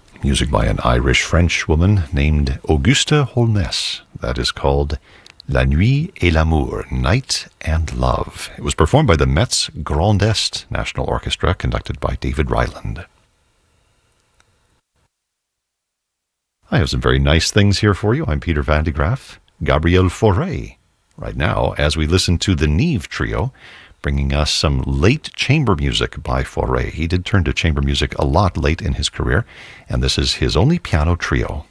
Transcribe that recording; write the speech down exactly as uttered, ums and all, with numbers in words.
Music by an Irish-French woman named Auguste Holness. That is called La Nuit et l'Amour, Night and Love. It was performed by the Metz Grand Est National Orchestra, conducted by David Ryland. I have some very nice things here for you. I'm Peter Van de Graaf. Gabriel Fauré, right now, as we listen to the Neve Trio, bringing us some late chamber music by Fauré. He did turn to chamber music a lot late in his career, and this is his only piano trio.